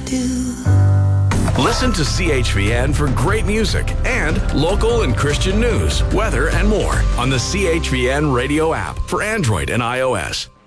do. Listen to CHVN for great music and local and Christian news, weather, and more on the CHVN radio app for Android and iOS.